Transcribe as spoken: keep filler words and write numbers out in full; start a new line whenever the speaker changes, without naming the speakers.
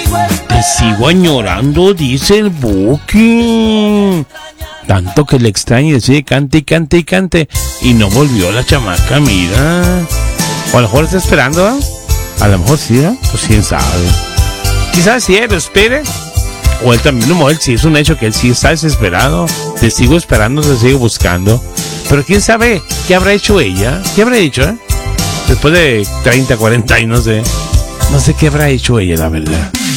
Te sigo añorando, dice el Buki. Tanto que le extraña y sigue cante y cante y cante. Y no volvió la chamaca, mira. O a lo mejor está esperando, ¿eh? A lo mejor sí, ¿eh? Pues quién sabe. Quizás sí, lo espere. O él también, no, él sí es un hecho que él sí está desesperado. Te sigo esperando, te sigo buscando. Pero quién sabe qué habrá hecho ella. ¿Qué habrá hecho, eh? Después de treinta, cuarenta años, no sé. No sé qué habrá hecho ella, la verdad.